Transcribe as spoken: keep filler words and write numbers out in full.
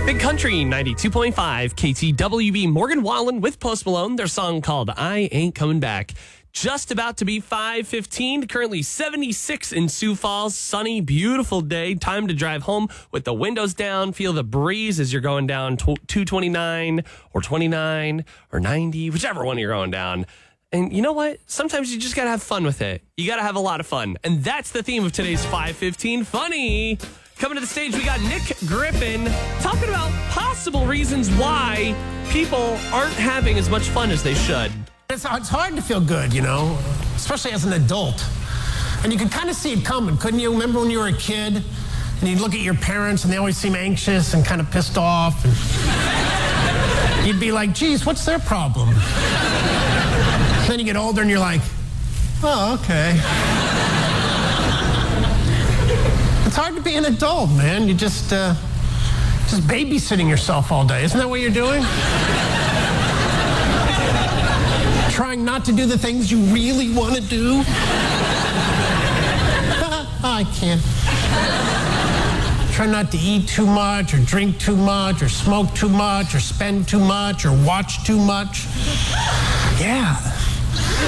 Big Country ninety-two point five K T W B. Morgan Wallen with Post Malone. Their song called I Ain't Coming Back. Just about to be five fifteen, currently seventy-six in Sioux Falls. Sunny, beautiful day. Time to drive home with the windows down. Feel the breeze as you're going down two twenty-nine or twenty-nine or ninety, whichever one you're going down. And you know what? Sometimes you just got to have fun with it. You got to have a lot of fun. And that's the theme of today's five fifteen Funny. Coming to the stage, we got Nick Griffin talking about possible reasons why people aren't having as much fun as they should. It's, it's hard to feel good, you know, especially as an adult. And you can kind of see it coming, couldn't you? Remember when you were a kid and you'd look at your parents and they always seem anxious and kind of pissed off. And you'd be like, geez, what's their problem? Then you get older and you're like, oh, okay. It's hard to be an adult, man. You just, uh, just babysitting yourself all day. Isn't that what you're doing? Trying not to do the things you really want to do. I can't. Try not to eat too much, or drink too much, or smoke too much, or spend too much, or watch too much. Yeah.